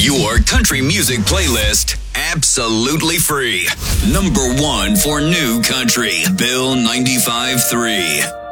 Your country music playlist, absolutely free. Number 1 for new country, Bill 95.3.